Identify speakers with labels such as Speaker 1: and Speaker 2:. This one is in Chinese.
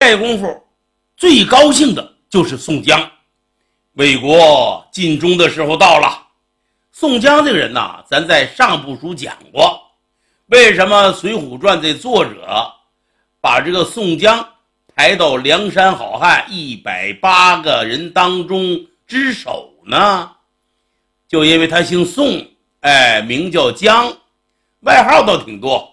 Speaker 1: 这功夫最高兴的就是宋江。魏国尽忠的时候到了。宋江这个人呐，咱在上部书讲过，为什么《水浒传》这作者把这个宋江排到梁山好汉108个人当中之首呢？就因为他姓宋，名叫江，外号倒挺多，